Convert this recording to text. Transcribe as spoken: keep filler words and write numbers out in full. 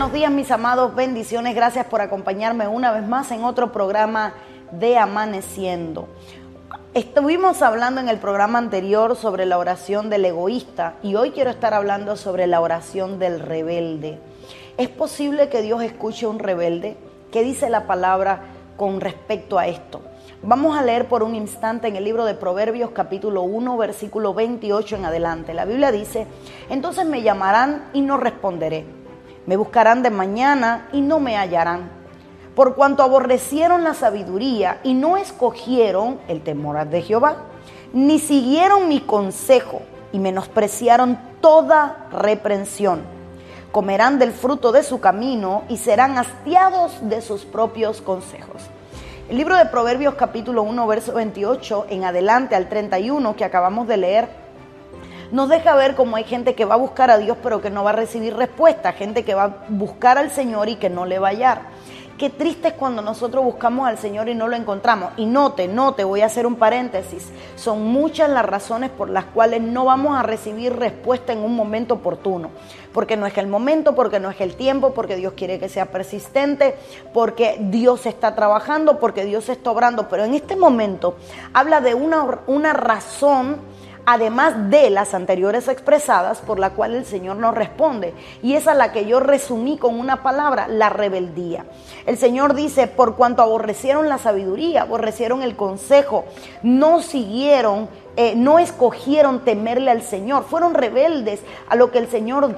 buenos días mis amados, bendiciones, gracias por acompañarme una vez más en otro programa de Amaneciendo. Estuvimos hablando en el programa anterior sobre la oración del egoísta y hoy quiero estar hablando sobre la oración del rebelde. ¿Es posible que Dios escuche a un rebelde? ¿Qué dice la palabra con respecto a esto? Vamos a leer por un instante en el libro de Proverbios capítulo uno, versículo veintiocho en adelante. La Biblia dice: entonces me llamarán y no responderé. Me buscarán de mañana y no me hallarán. Por cuanto aborrecieron la sabiduría y no escogieron el temor de Jehová, ni siguieron mi consejo y menospreciaron toda reprensión. Comerán del fruto de su camino y serán hastiados de sus propios consejos. El libro de Proverbios capítulo uno, verso veintiocho en adelante al treinta y uno que acabamos de leer, nos deja ver cómo hay gente que va a buscar a Dios pero que no va a recibir respuesta, gente que va a buscar al Señor y que no le va a hallar. Qué triste es cuando nosotros buscamos al Señor y no lo encontramos. Y note, note, voy a hacer un paréntesis. Son muchas las razones por las cuales no vamos a recibir respuesta en un momento oportuno. Porque no es el momento, porque no es el tiempo, porque Dios quiere que sea persistente, porque Dios está trabajando, porque Dios está obrando. Pero en este momento habla de una, una razón, además de las anteriores expresadas, por la cual el Señor nos responde. Y esa es la que yo resumí con una palabra: la rebeldía. El Señor dice: por cuanto aborrecieron la sabiduría, aborrecieron el consejo, no siguieron, eh, no escogieron temerle al Señor, fueron rebeldes a lo que el Señor